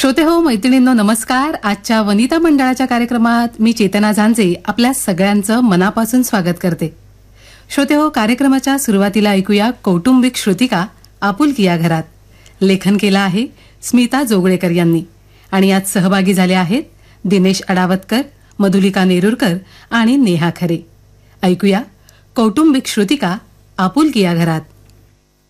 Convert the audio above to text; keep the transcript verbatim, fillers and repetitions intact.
श्रोते हो, मैत्रिणींनो नमस्कार. आजच्या वनिता मंडळाच्या कार्यक्रमात मी चेतना झांजे आपल्या सगळ्यांचं मनापासून स्वागत करते. श्रोते हो, कार्यक्रमाच्या सुरुवातीला ऐकूया कौटुंबिक श्रुतिका आपुलकी या घरात. लेखन केलं आहे स्मिता जोगळेकर यांनी आणि यात सहभागी झाले आहेत दिनेश अडावतकर, मधुलिका नेरुरकर आणि नेहा खरे. ऐकूया कौटुंबिक श्रुतिका आपुलकी या घरात.